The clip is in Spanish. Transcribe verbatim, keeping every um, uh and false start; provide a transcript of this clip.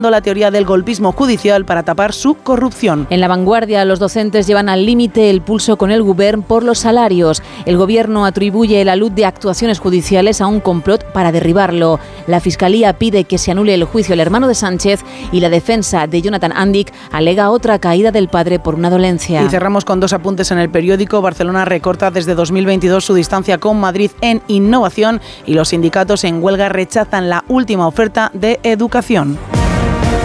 la teoría del golpismo judicial para tapar su corrupción. En La Vanguardia, los docentes llevan al límite el pulso con el Govern por los salarios. El Gobierno atribuye la luz de actuaciones judiciales a un complot para derribarlo. La Fiscalía pide que se anule el juicio al hermano de Sánchez y la defensa de Jonathan Andic alega otra caída del padre por una dolencia. Y cerramos con dos apuntes en el periódico. Barcelona recorta desde dos mil veintidós su distancia con Madrid en innovación y los sindicatos en huelga rechazan la última oferta de educación.